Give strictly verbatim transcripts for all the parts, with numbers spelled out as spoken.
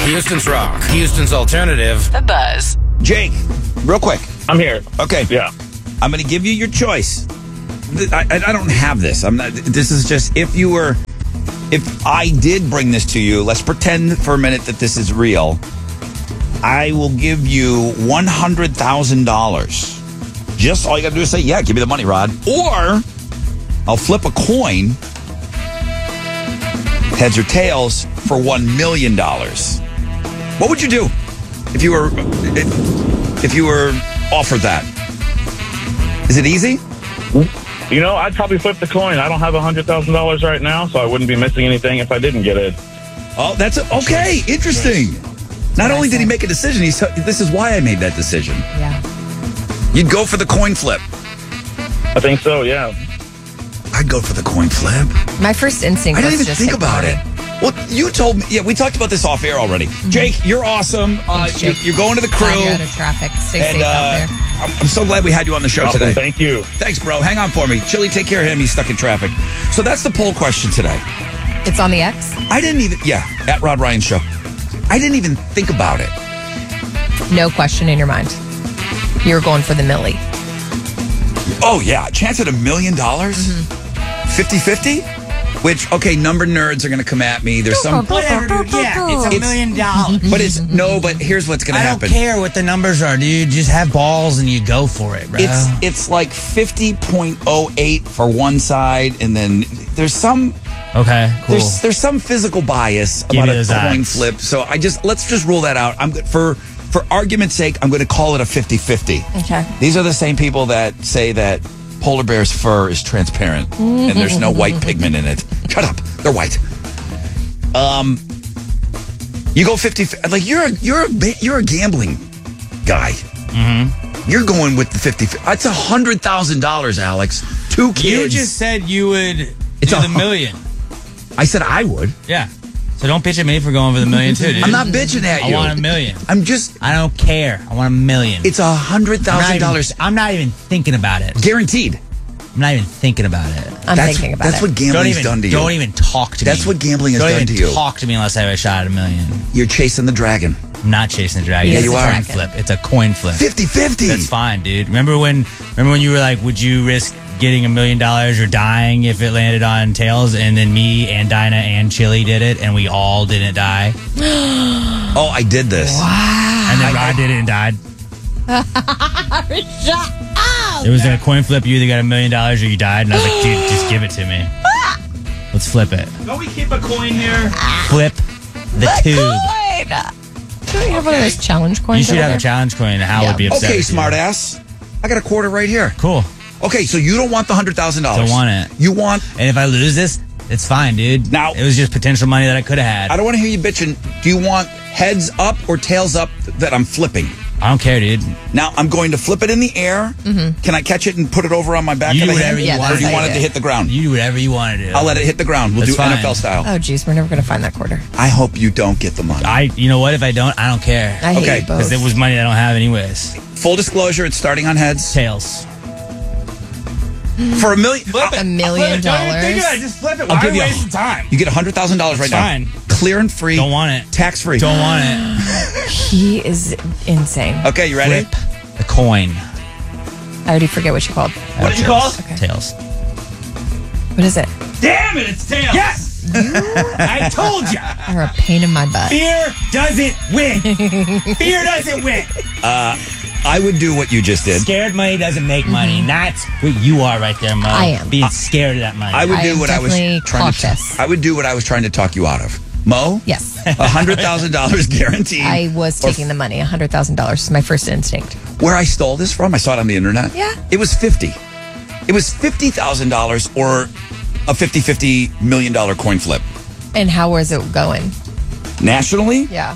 Houston's rock. Houston's alternative. The Buzz. Jake, real quick. I'm here. Okay. Yeah. I'm going to give you your choice. Th- I, I don't have this. I'm not. This is just if you were, if I did bring this to you. Let's pretend for a minute that this is real. I will give you one hundred thousand dollars. Just all you got to do is say, "Yeah, give me the money, Rod," or I'll flip a coin, heads or tails, for one million dollars. What would you do if you were if you were offered that? Is it easy? You know, I'd probably flip the coin. I don't have one hundred thousand dollars right now, so I wouldn't be missing anything if I didn't get it. Oh, that's a, okay. Interesting. Not only did he make a decision, he's this is why I made that decision. Yeah. You'd go for the coin flip. I think so, yeah. I'd go for the coin flip. My first instinct I didn't was even just think take about money. it. Well, you told me. Yeah, we talked about this off air already. Mm-hmm. Jake, you're awesome. Uh, Thanks, you, Jake. you're going to the crew. Glad you're out of traffic. Stay And safe uh, out there. I'm, I'm so glad we had you on the show Awesome, today. thank you. Thanks, bro. Hang on for me. Chili, take care of him. He's stuck in traffic. So that's the poll question today. It's on the X? I didn't even, yeah, at Rod Ryan Show. I didn't even think about it. No question in your mind. You're going for the millie. Oh, yeah. Chance at a million dollars? fifty-fifty? Which, okay, number nerds are going to come at me. There's some... Whatever, dude. Yeah, it's a It's- million dollars. But it's... No, but here's what's going to I happen. don't care what the numbers are, dude. Just have balls and you go for it, bro. It's it's like fifty point oh eight for one side, and then there's some... okay, cool. There's there's some physical bias Give about me a those coin odds. flip. So I just let's just rule that out. I'm good for for argument's sake, I'm going to call it a fifty-fifty. Okay. These are the same people that say that polar bear's fur is transparent and there's no white pigment in it. Shut up. They're white. Um you go fifty like you're a you're a ba- you're a gambling guy. Mhm. You're going with the fifty. That's a one hundred thousand dollars, Alex. Two kids. You just said you would It's do a the million. I said I would. Yeah. So don't bitch at me for going for the million too, dude. I'm not bitching at I you. want a million. I'm just I don't care. I want a million. It's a hundred I'm not thousand even- dollars I'm not even thinking about it. guaranteed. I'm not even thinking about it. I'm that's thinking about that's it. what Don't gambling's even, done to you. don't even talk to That's me. what gambling has don't done even to you. talk to me unless I have a shot at a million. You're chasing the dragon. I'm not chasing the dragon. Yeah, it's you a are. coin flip. It's a coin flip. fifty-fifty. That's fine, dude. Remember when remember when you were like, would you risk getting a million dollars or dying if it landed on tails? And then me and Dinah and Chili did it, and we all didn't die. Oh, I did this. And then Rod did it and died. It was a coin flip. You either got a million dollars or you died. And I was like, dude, just give it to me. Let's flip it. Don't we keep a coin here? Flip the tube. Do we have one of those challenge coins? You should over have there? a challenge coin. And Hal Yeah. would be upset. Okay, with you. smartass. I got a quarter right here. Cool. Okay, so you don't want the hundred thousand dollars. Don't want it. You want? And if I lose this, it's fine, dude. Now- it was just potential money that I could have had. I don't want to hear you bitching. Do you want heads up or tails up that I'm flipping? I don't care, dude. Now I'm going to flip it in the air. Mm-hmm. Can I catch it and put it over on my back You of do the whatever hand, you Yeah, want. or do you that's want how it you to do hit the ground? You do whatever you want to do. I'll let it hit the ground. We'll That's do fine. N F L style. Oh, geez, we're never going to find that quarter. I hope you don't get the money. I, you know what? If I don't, I don't care. I hate Okay, you both. Because it was money I don't have anyways. Full disclosure, it's starting on heads. Tails. For a million, A million dollars. Just flip it. I'll give you a- time? you get one hundred thousand dollars right It's now. fine. Clear and free. Don't want it. Tax free. Don't want it. He is insane. Okay, you ready? Flip the coin. I already forget what you called. What did you call it? Okay. Tails. What is it? Damn it, it's tails. Yes! I told you. You're a pain in my butt. Fear doesn't win. Fear doesn't win. I would do what you just did. Scared money doesn't make money. And that's what you are right there, Mo. I am. Being scared of that money. I would I do am what I was definitely trying cautious. to. I would do what I was trying to talk you out of. Mo, Yes. a hundred thousand dollars guaranteed. I was Or taking the money. one hundred thousand dollars is my first instinct. Where I stole this from, I saw it on the internet. Yeah. It was fifty. It was fifty thousand dollars or a fifty-fifty million dollar coin flip. And how was it going? Nationally, Yeah.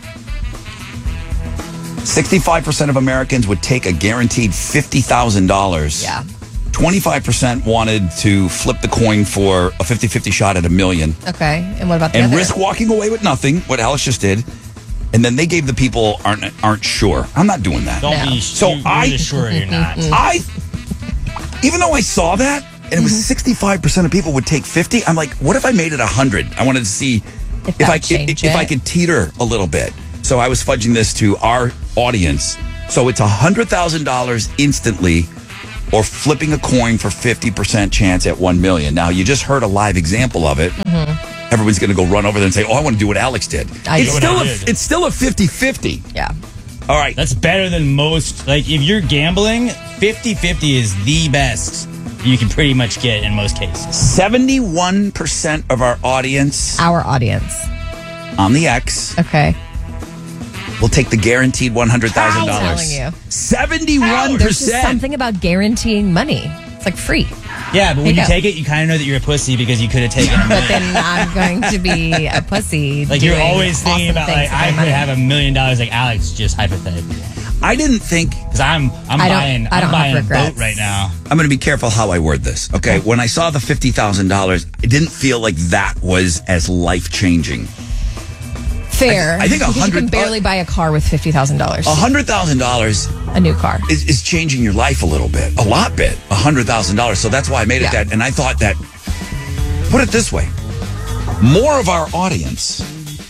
sixty-five percent of Americans would take a guaranteed fifty thousand dollars. Yeah. twenty-five percent wanted to flip the coin for a fifty-fifty shot at a million. Okay. And what about the And other? risk walking away with nothing, what Alex just did. And then they gave the people aren't aren't sure. I'm not doing that. Don't No. be So you, I- you're sure you're not. I, even though I saw that, and it was sixty-five percent of people would take fifty, I'm like, what if I made it one hundred? I wanted to see If, if that I would change if, if it. I could teeter a little bit. So I was fudging this to our audience. So it's one hundred thousand dollars instantly or flipping a coin for fifty percent chance at one million dollars. Now, you just heard a live example of it. Mm-hmm. Everyone's going to go run over there and say, oh, I want to do what Alex did. I it's, do. still What a, I did. it's still a fifty-fifty. Yeah. All right. That's better than most. Like, if you're gambling, fifty-fifty is the best you can pretty much get in most cases. seventy-one percent of our audience Our audience. on the X Okay. will take the guaranteed one hundred thousand dollars. I'm telling you. seventy-one There's just percent. something about guaranteeing money. It's like free. Yeah, but when Here you you go. take it, you kind of know that you're a pussy because you could have taken a But million. then I'm going to be a pussy. Like, you're doing always thinking awesome about, things like, with my I could money. have a million dollars like Alex, just hypothetically. I didn't think Because I'm, I'm I don't- buying, I I'm don't have buying a regrets. boat right now. I'm going to be careful how I word this. Okay. When I saw the fifty thousand dollars, it didn't feel like that was as life changing. Fair. I- I think a Because you hundred- can barely buy a car with fifty thousand dollars. one hundred thousand dollars A new car. is, is changing your life a little bit, a lot bit, one hundred thousand dollars. So that's why I made it Yeah. that. And I thought that, put it this way, more of our audience,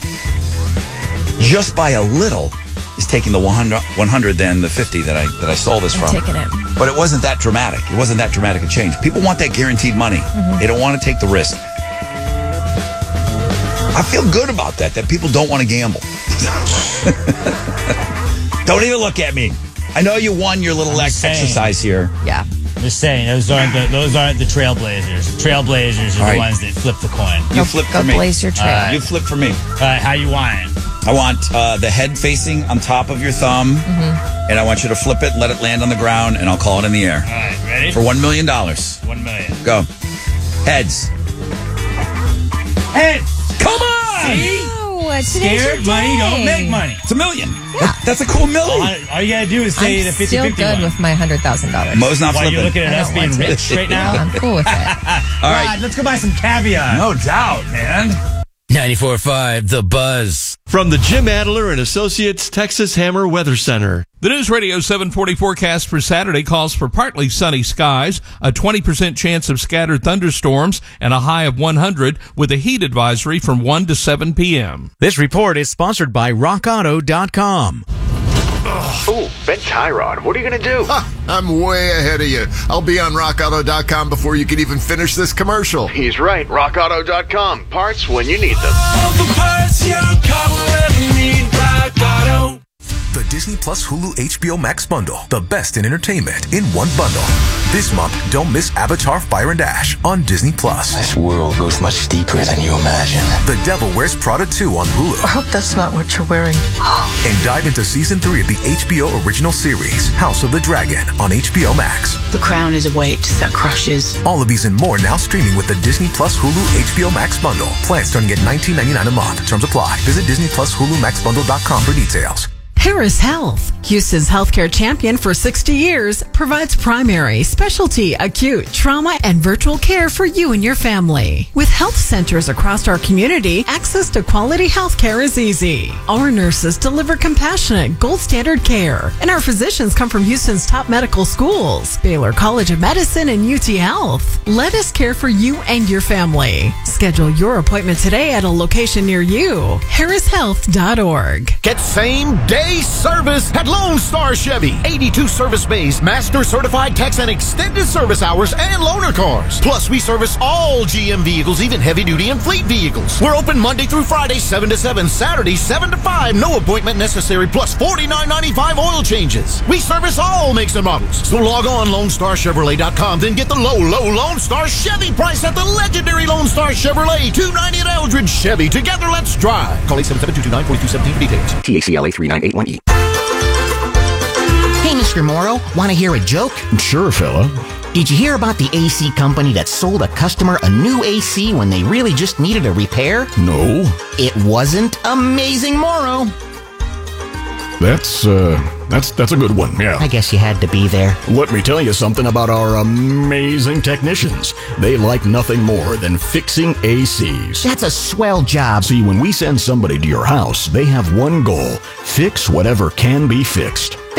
just by a little, is taking the one hundred, one hundred than the fifty that I that I stole this I'm from. taking it. But it wasn't that dramatic. It wasn't that dramatic a change. People want that guaranteed money. Mm-hmm. They don't want to take the risk. I feel good about that, that people don't want to gamble. Don't even look at me. I know you won your little I'm ex- saying. exercise here. Yeah. Just saying, those aren't the, those aren't the trailblazers. Trailblazers are All right. the ones that flip the coin. You Go, flip go for me. blaze your trail. Uh, You flip for me. All right, how you want it? I want uh, the head facing on top of your thumb, Mm-hmm. and I want you to flip it, let it land on the ground, and I'll call it in the air. All right, ready? For one million dollars. One million. Go. Heads. Hey, Come on! Oh, today's your scared money day. don't make money. It's a million. That- that's a cool All, million. all you gotta do is say I'm the fifty still fifty good one. with my one hundred thousand dollars. Mo's not Why flipping. you looking at I us don't being want to. rich right now? I'm cool with it. All right. Rod, let's go buy some caviar. No doubt, man. ninety-four point five The Buzz. From the Jim Adler and Associates Texas Hammer Weather Center. The News Radio seven forty forecast for Saturday calls for partly sunny skies, a twenty percent chance of scattered thunderstorms, and a high of one hundred with a heat advisory from one to seven p.m. This report is sponsored by rock auto dot com. Ooh, Ben Tyrod, what are you going to do? Ha, I'm way ahead of you. I'll be on rock auto dot com before you can even finish this commercial. He's right, rock auto dot com. Parts when you need them. The Disney Plus Hulu H B O Max bundle. The best in entertainment in one bundle. This month, don't miss Avatar Fire and Ash on Disney Plus. This world goes much deeper than you imagine. The Devil Wears Prada two on Hulu. I hope that's not what you're wearing. And dive into season three of the H B O original series, House of the Dragon on H B O Max. The crown is a weight that crushes. All of these and more now streaming with the Disney Plus Hulu H B O Max bundle. Plans starting at nineteen ninety-nine a month. Terms apply. Visit Disney Plus Hulu Max Bundle dot com for details. Harris Health, Houston's healthcare champion for sixty years, provides primary, specialty, acute, trauma, and virtual care for you and your family. With health centers across our community, access to quality healthcare is easy. Our nurses deliver compassionate, gold standard care, and our physicians come from Houston's top medical schools, Baylor College of Medicine and U T Health. Let us care for you and your family. Schedule your appointment today at a location near you. harris health dot org. Get same day service at Lone Star Chevy. eighty-two service bays, master certified techs, and extended service hours and loaner cars. Plus, we service all G M vehicles, even heavy duty and fleet vehicles. We're open Monday through Friday, seven to seven, Saturday, seven to five. No appointment necessary, plus forty-nine ninety-five oil changes. We service all makes and models. So log on lone star chevrolet dot com, then get the low, low Lone Star Chevy price at the legendary Lone Star Chevrolet. two ninety at Eldridge Chevy. Together, let's drive. Call eight seven seven, two two nine, four two one seven for details. T A C L A three nine eight one E. Hey, Mister Morrow, want to hear a joke? Sure, fella. Did you hear about the A C company that sold a customer a new A C when they really just needed a repair? No. It wasn't Amazing Morrow. That's, uh, that's, that's a good one, yeah. I guess you had to be there. Let me tell you something about our amazing technicians. They like nothing more than fixing A Cs. That's a swell job. See, when we send somebody to your house, they have one goal: fix whatever can be fixed. That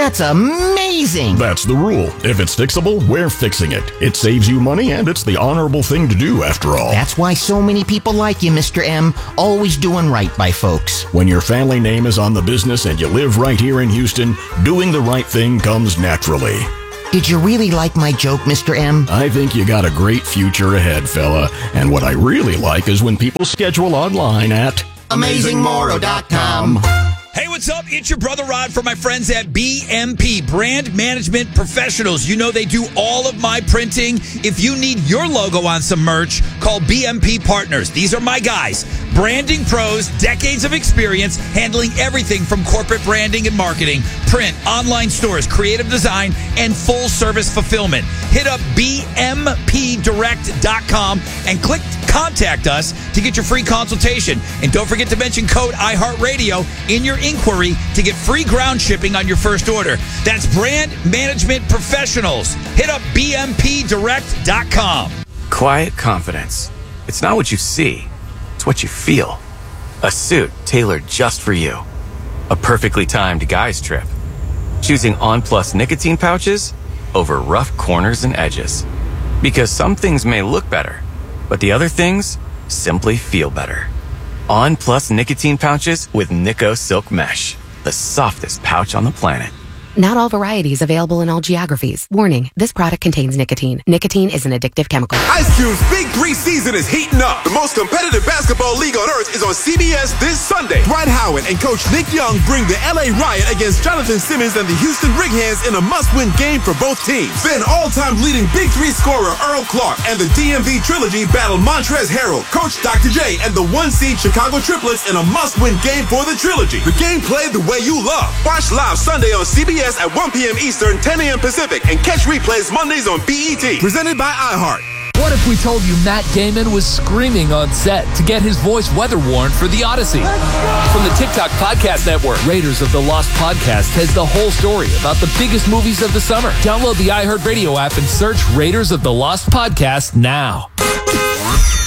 That's amazing. That's the rule. If it's fixable, we're fixing it. It saves you money, and it's the honorable thing to do, after all. That's why so many people like you, Mister M. Always doing right by folks. When your family name is on the business and you live right here in Houston, doing the right thing comes naturally. Did you really like my joke, Mister M? I think you got a great future ahead, fella. And what I really like is when people schedule online at amazing moro dot com. Hey, what's up? It's your brother Rod from my friends at B M P, Brand Management Professionals. You know they do all of my printing. If you need your logo on some merch, call B M P Partners. These are my guys. Branding pros, decades of experience, handling everything from corporate branding and marketing, print, online stores, creative design, and full-service fulfillment. Hit up B M P direct dot com and click Contact Us to get your free consultation. And don't forget to mention code iHeartRadio in your inquiry to get free ground shipping on your first order. That's Brand Management Professionals. Hit up B M P direct dot com. Quiet confidence. It's not what you see, it's what you feel. A suit tailored just for you. A perfectly timed guys trip. Choosing On Plus nicotine pouches over rough corners and edges. Because some things may look better, but the other things simply feel better. On Plus nicotine pouches with Nico Silk Mesh, the softest pouch on the planet. Not all varieties available in all geographies. Warning, this product contains nicotine. Nicotine is an addictive chemical. Ice Cube's Big Three season is heating up. The most competitive basketball league on earth is on C B S this Sunday. Dwight Howard and Coach Nick Young bring the L A Riot against Jonathan Simmons and the Houston Brickhands in a must-win game for both teams. Then all-time leading Big Three scorer Earl Clark and the D M V Trilogy battle Montrezl Harrell, Coach Doctor J, and the one-seed Chicago Triplets in a must-win game for the Trilogy. The game played the way you love. Watch live Sunday on C B S at one p.m. Eastern, ten a.m. Pacific, and catch replays Mondays on B E T. Presented by iHeart. What if we told you Matt Damon was screaming on set to get his voice weather worn for The Odyssey? From the TikTok Podcast Network, Raiders of the Lost Podcast has the whole story about the biggest movies of the summer. Download the iHeartRadio app and search Raiders of the Lost Podcast now.